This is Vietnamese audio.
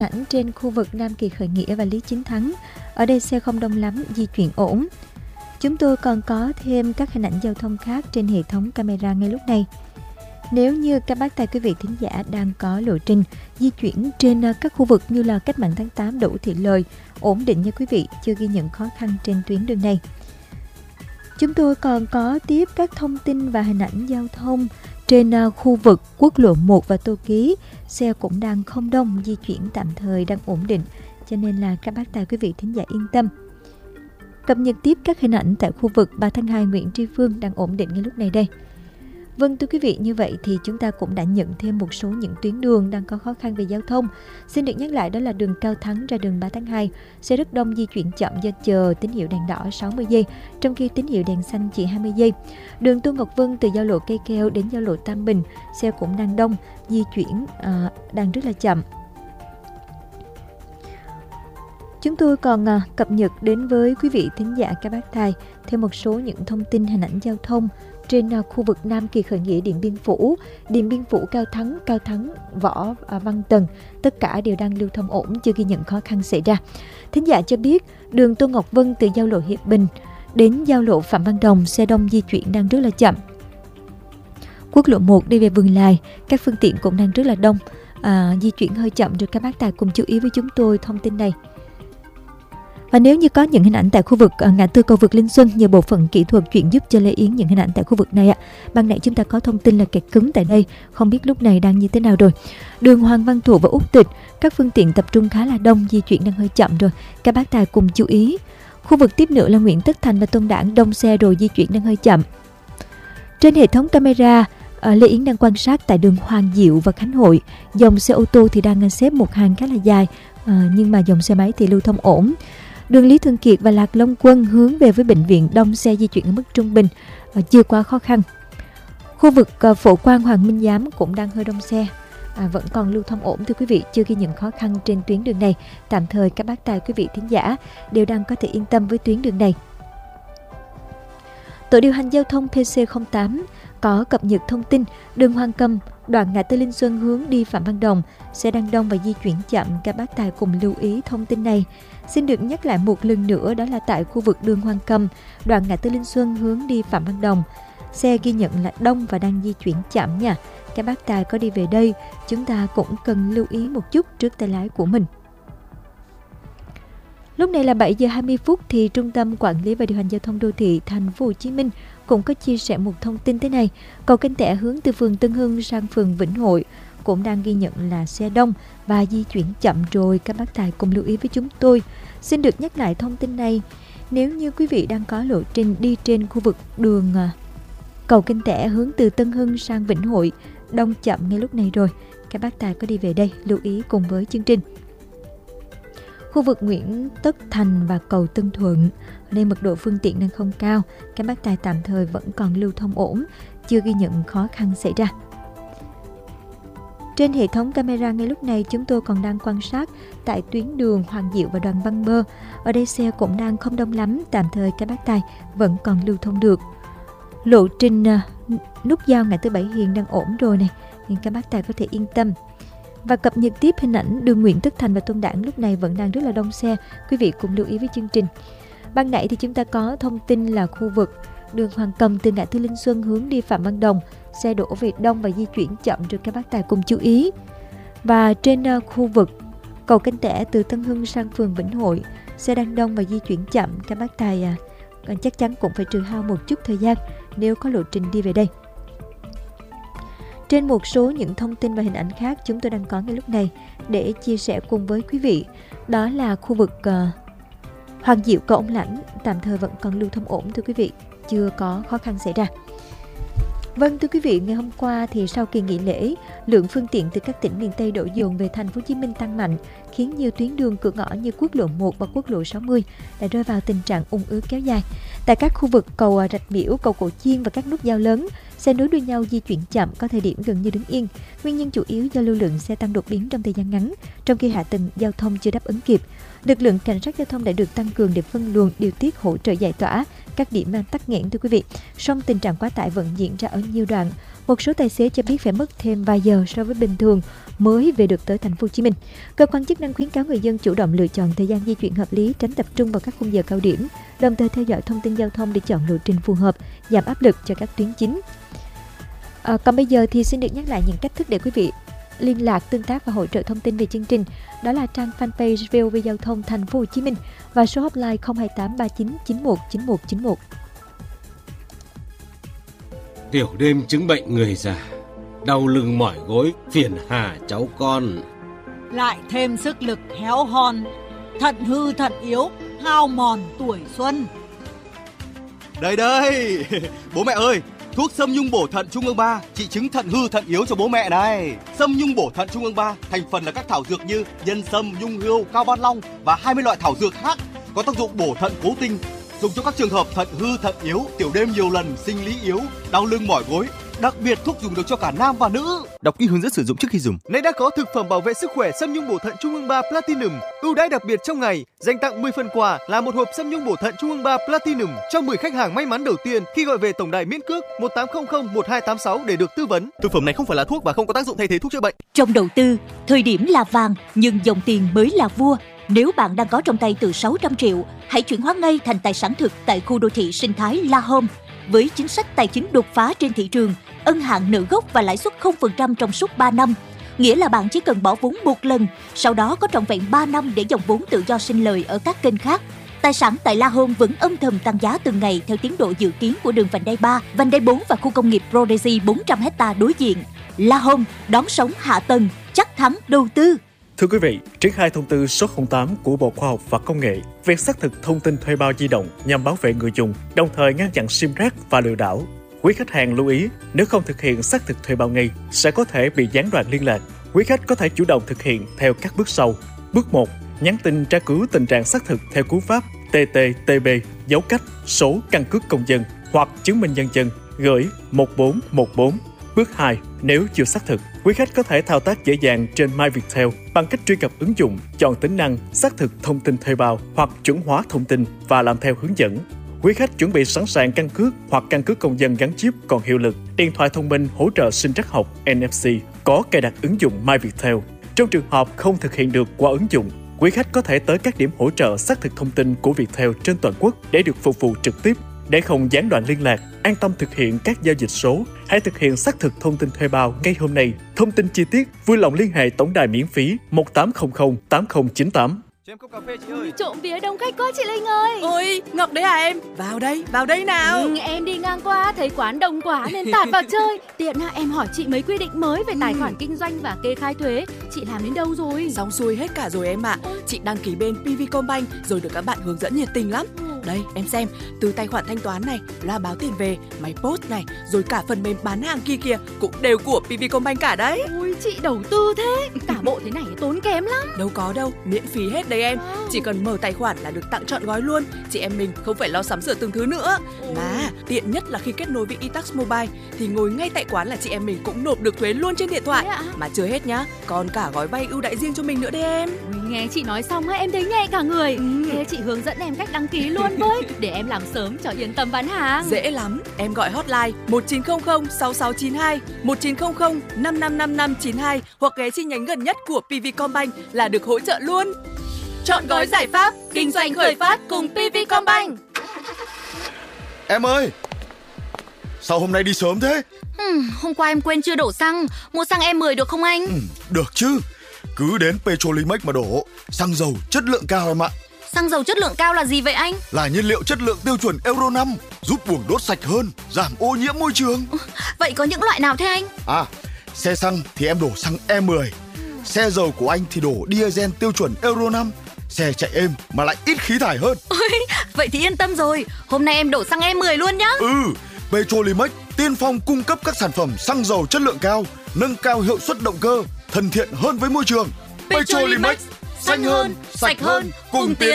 Ảnh trên khu vực Nam Kỳ Khởi Nghĩa và Lý Chính Thắng. Ở đây xe không đông lắm, di chuyển ổn. Chúng tôi còn có thêm các hình ảnh giao thông khác trên hệ thống camera ngay lúc này. Nếu như các bác tài quý vị thính giả đang có lộ trình di chuyển trên các khu vực như là Cách Mạng tháng 8, Đỗ Thị Lời, ổn định nha quý vị, chưa ghi nhận khó khăn trên tuyến đường này. Chúng tôi còn có tiếp các thông tin và hình ảnh giao thông trên khu vực quốc lộ 1 và Tô Ký. Xe cũng đang không đông, di chuyển tạm thời đang ổn định, cho nên là các bác tài quý vị thính giả yên tâm. Cập nhật tiếp các hình ảnh tại khu vực 3 tháng 2 Nguyễn Tri Phương đang ổn định ngay lúc này đây. Vâng thưa quý vị, như vậy thì chúng ta cũng đã nhận thêm một số những tuyến đường đang có khó khăn về giao thông. Xin được nhắc lại đó là đường Cao Thắng ra đường 3 tháng 2, xe rất đông, di chuyển chậm do chờ tín hiệu đèn đỏ 60 giây, trong khi tín hiệu đèn xanh chỉ 20 giây. Đường Tô Ngọc Vân từ giao lộ Cây Keo đến giao lộ Tam Bình, xe cũng đang đông, di chuyển đang rất là chậm. Chúng tôi còn cập nhật đến với quý vị thính giả các bác tài thêm một số những thông tin hình ảnh giao thông trên khu vực Nam Kỳ Khởi Nghĩa, Điện Biên Phủ, Cao Thắng, Võ Văn Tần, tất cả đều đang lưu thông ổn, chưa ghi nhận khó khăn xảy ra. Thính giả cho biết đường Tô Ngọc Vân từ giao lộ Hiệp Bình đến giao lộ Phạm Văn Đồng, xe đông di chuyển đang rất là chậm. Quốc lộ 1 đi về Vườn Lài, các phương tiện cũng đang rất là đông, di chuyển hơi chậm, rồi các bác tài cùng chú ý với chúng tôi thông tin này. Và nếu như có những hình ảnh tại khu vực ngã tư cầu vượt Linh Xuân, nhờ bộ phận kỹ thuật chuyển giúp cho Lê Yến những hình ảnh tại khu vực này ạ. Ban nãy chúng ta có thông tin là kẹt cứng tại đây, không biết lúc này đang như thế nào rồi. Đường Hoàng Văn Thụ và Úc Tịch, các phương tiện tập trung khá là đông, di chuyển đang hơi chậm rồi, các bác tài cùng chú ý. Khu vực tiếp nữa là Nguyễn Tất Thành và Tôn Đản, đông xe rồi, di chuyển đang hơi chậm. Trên hệ thống camera, Lê Yến đang quan sát tại đường Hoàng Diệu và Khánh Hội, dòng xe ô tô thì đang xếp một hàng khá là dài, nhưng mà dòng xe máy thì lưu thông ổn. Đường Lý Thường Kiệt và Lạc Long Quân hướng về với bệnh viện, đông xe di chuyển ở mức trung bình, chưa quá khó khăn. Khu vực Phổ Quang Hoàng Minh Giám cũng đang hơi đông xe, vẫn còn lưu thông ổn thưa quý vị, chưa ghi nhận khó khăn trên tuyến đường này. Tạm thời các bác tài quý vị thính giả đều đang có thể yên tâm với tuyến đường này. Tổ điều hành giao thông PC08 có cập nhật thông tin đường Hoàng Cầm, đoạn ngã tư Linh Xuân hướng đi Phạm Văn Đồng, xe đang đông và di chuyển chậm, các bác tài cùng lưu ý thông tin này. Xin được nhắc lại một lần nữa, đó là tại khu vực đường Hoàng Cầm, đoạn ngã tư Linh Xuân hướng đi Phạm Văn Đồng, xe ghi nhận là đông và đang di chuyển chậm nha. Các bác tài có đi về đây, chúng ta cũng cần lưu ý một chút trước tay lái của mình. Lúc này là 7 giờ 20 phút thì Trung tâm Quản lý và Điều hành Giao thông Đô thị Thành phố Hồ Chí Minh cũng có chia sẻ một thông tin thế này. Cầu Kênh Tẻ hướng từ phường Tân Hưng sang phường Vĩnh Hội cũng đang ghi nhận là xe đông và di chuyển chậm rồi, các bác tài cùng lưu ý với chúng tôi. Xin được nhắc lại thông tin này. Nếu như quý vị đang có lộ trình đi trên khu vực đường Cầu Kênh Tẻ hướng từ Tân Hưng sang Vĩnh Hội, đông chậm ngay lúc này rồi, các bác tài có đi về đây lưu ý cùng với chương trình. Khu vực Nguyễn Tất Thành và cầu Tân Thuận, ở đây mật độ phương tiện đang không cao, các bác tài tạm thời vẫn còn lưu thông ổn, chưa ghi nhận khó khăn xảy ra. Trên hệ thống camera ngay lúc này chúng tôi còn đang quan sát tại tuyến đường Hoàng Diệu và Đoàn Văn Bơ. Ở đây xe cũng đang không đông lắm, tạm thời các bác tài vẫn còn lưu thông được. Lộ trình nút giao ngã tư Bảy Hiền đang ổn rồi này, nên các bác tài có thể yên tâm. Và cập nhật tiếp hình ảnh đường Nguyễn Tất Thành và Tôn Đản lúc này vẫn đang rất là đông xe, quý vị cùng lưu ý với chương trình. Ban nãy thì chúng ta có thông tin là khu vực đường Hoàng Cầm từ ngã tư Linh Xuân hướng đi Phạm Văn Đồng, xe đổ về đông và di chuyển chậm rồi, các bác tài cùng chú ý. Và trên khu vực cầu Kênh Tẻ từ Tân Hưng sang phường Vĩnh Hội, xe đang đông và di chuyển chậm, các bác tài chắc chắn cũng phải trừ hao một chút thời gian nếu có lộ trình đi về đây. Trên một số những thông tin và hình ảnh khác chúng tôi đang có ngay lúc này để chia sẻ cùng với quý vị, đó là khu vực Hoàng Diệu cầu Ông Lãnh tạm thời vẫn còn lưu thông ổn thưa quý vị, chưa có khó khăn xảy ra. Vâng thưa quý vị, ngày hôm qua thì sau kỳ nghỉ lễ, lượng phương tiện từ các tỉnh miền Tây đổ dồn về Thành phố Hồ Chí Minh tăng mạnh, khiến nhiều tuyến đường cửa ngõ như quốc lộ 1 và quốc lộ 60 đã rơi vào tình trạng ùn ứ kéo dài. Tại các khu vực cầu Rạch Miễu, cầu Cổ Chiên và các nút giao lớn, xe nối đuôi nhau di chuyển chậm, có thời điểm gần như đứng yên. Nguyên nhân chủ yếu do lưu lượng xe tăng đột biến trong thời gian ngắn, trong khi hạ tầng giao thông chưa đáp ứng kịp. Lực lượng cảnh sát giao thông đã được tăng cường để phân luồng, điều tiết, hỗ trợ giải tỏa các điểm tắc nghẽn, thưa quý vị. Song tình trạng quá tải vẫn diễn ra ở nhiều đoạn. Một số tài xế cho biết phải mất thêm vài giờ so với bình thường mới về được tới thành phố Hồ Chí Minh. Cơ quan chức năng khuyến cáo người dân chủ động lựa chọn thời gian di chuyển hợp lý, tránh tập trung vào các khung giờ cao điểm, đồng thời theo dõi thông tin giao thông để chọn lộ trình phù hợp, giảm áp lực cho các tuyến chính. Còn bây giờ thì xin được nhắc lại những cách thức để quý vị liên lạc, tương tác và hỗ trợ thông tin về chương trình. Đó là trang fanpage VOV Giao thông Thành phố Hồ Chí Minh và số hotline 028 39 91 91 91. Tiểu đêm chứng bệnh người già, đau lưng mỏi gối, phiền hà cháu con. Lại thêm sức lực héo hon, thận hư thận yếu, hao mòn tuổi xuân. Đây, bố mẹ ơi, thuốc Sâm Nhung bổ thận Trung ương 3 trị chứng thận hư thận yếu cho bố mẹ này. Sâm Nhung bổ thận Trung ương 3 thành phần là các thảo dược như nhân sâm, nhung hươu, cao ban long và 20 loại thảo dược khác có tác dụng bổ thận cố tinh, dùng cho các trường hợp thận hư thận yếu, tiểu đêm nhiều lần, sinh lý yếu, đau lưng mỏi gối. Đặc biệt thuốc dùng được cho cả nam và nữ. Đọc kỹ hướng dẫn sử dụng trước khi dùng. Nay đã có thực phẩm bảo vệ sức khỏe Sâm Nhung bổ thận Trung ương 3 Platinum, ưu đãi đặc biệt trong ngày, dành tặng 10 phần quà là một hộp Sâm Nhung bổ thận Trung ương 3 Platinum cho 10 khách hàng may mắn đầu tiên khi gọi về tổng đài miễn cước 1800 1286 để được tư vấn. Thực phẩm này không phải là thuốc và không có tác dụng thay thế thuốc chữa bệnh. Trong đầu tư, thời điểm là vàng nhưng dòng tiền mới là vua. Nếu bạn đang có trong tay từ 600 triệu, hãy chuyển hóa ngay thành tài sản thực tại khu đô thị sinh thái La Home. Với chính sách tài chính đột phá trên thị trường, ân hạn nợ gốc và lãi suất 0% trong suốt 3 năm. Nghĩa là bạn chỉ cần bỏ vốn một lần, sau đó có trọn vẹn 3 năm để dòng vốn tự do sinh lời ở các kênh khác. Tài sản tại La Home vẫn âm thầm tăng giá từng ngày theo tiến độ dự kiến của đường vành đai 3, vành đai 4 và khu công nghiệp Prodesi 400 ha đối diện. La Home, đón sống hạ tầng, chắc thắng đầu tư. Thưa quý vị, triển khai thông tư số 08 của Bộ Khoa học và Công nghệ về xác thực thông tin thuê bao di động nhằm bảo vệ người dùng, đồng thời ngăn chặn sim rác và lừa đảo. Quý khách hàng lưu ý, nếu không thực hiện xác thực thuê bao ngay, sẽ có thể bị gián đoạn liên lạc. Quý khách có thể chủ động thực hiện theo các bước sau. Bước 1. Nhắn tin tra cứu tình trạng xác thực theo cú pháp TTTB, dấu cách, số căn cước công dân hoặc chứng minh nhân dân, gửi 1414. Bước 2. Nếu chưa xác thực, quý khách có thể thao tác dễ dàng trên MyViettel bằng cách truy cập ứng dụng, chọn tính năng xác thực thông tin thuê bao hoặc chuẩn hóa thông tin và làm theo hướng dẫn. Quý khách chuẩn bị sẵn sàng căn cước hoặc căn cước công dân gắn chip còn hiệu lực, điện thoại thông minh hỗ trợ sinh trắc học NFC, có cài đặt ứng dụng MyViettel. Trong trường hợp không thực hiện được qua ứng dụng, quý khách có thể tới các điểm hỗ trợ xác thực thông tin của Viettel trên toàn quốc để được phục vụ trực tiếp. Để không gián đoạn liên lạc, an tâm thực hiện các giao dịch số, hãy thực hiện xác thực thông tin thuê bao ngay hôm nay. Thông tin chi tiết vui lòng liên hệ tổng đài miễn phí 1800 8098. Cho em cốc cà phê chị ơi. Trộm vía đông khách quá chị Linh ơi. Ôi, Ngọc đấy à em? Vào đây nào. Em đi ngang qua thấy quán đông quá nên tạt vào chơi. Tiện em hỏi chị mấy quy định mới về tài khoản kinh doanh và kê khai thuế. Chị làm đến đâu rồi? Xong xuôi hết cả rồi em ạ. Chị đăng ký bên PVcombank rồi được các bạn hướng dẫn nhiệt tình lắm. Đây, em xem, từ tài khoản thanh toán này, loa báo tiền về, máy post này, rồi cả phần mềm bán hàng kia cũng đều của PVcombank cả đấy. Ôi, chị đầu tư thế. Cả bộ thế này tốn kém lắm. Đâu có đâu, miễn phí hết đấy em. Chỉ cần mở tài khoản là được tặng trọn gói luôn. Chị em mình không phải lo sắm sửa từng thứ nữa. Mà tiện nhất là khi kết nối với eTax Mobile thì ngồi ngay tại quán là chị em mình cũng nộp được thuế luôn trên điện thoại. Mà chưa hết nhá, còn cả gói vay ưu đãi riêng cho mình nữa đấy em. Nghe chị nói xong em thấy nhẹ cả người. Thế chị hướng dẫn em cách đăng ký luôn với, để em làm sớm cho yên tâm bán hàng. Dễ lắm, em gọi hotline 1900 6692, 1900 555592 hoặc ghé chi nhánh gần nhất của PVcombank là được hỗ trợ luôn. Chọn gói giải pháp kinh doanh khởi phát cùng PVcombank. Em ơi, sao hôm nay đi sớm thế? Hôm qua em quên chưa đổ xăng. Mua xăng E10 được không anh? Được chứ, cứ đến Petrolimex mà đổ. Xăng dầu chất lượng cao em ạ. Xăng dầu chất lượng cao là gì vậy anh? Là nhiên liệu chất lượng tiêu chuẩn Euro 5, giúp buồng đốt sạch hơn, giảm ô nhiễm môi trường. Vậy có những loại nào thế anh? Xe xăng thì em đổ xăng E10. Xe dầu của anh thì đổ diesel tiêu chuẩn Euro 5. Xe chạy êm mà lại ít khí thải hơn. Ôi, vậy thì yên tâm rồi. Hôm nay em đổ xăng E10 luôn nhá. Petrolimex tiên phong cung cấp các sản phẩm xăng dầu chất lượng cao, nâng cao hiệu suất động cơ, thân thiện hơn với môi trường. Petrolimex, xanh hơn, sạch hơn, cùng tiến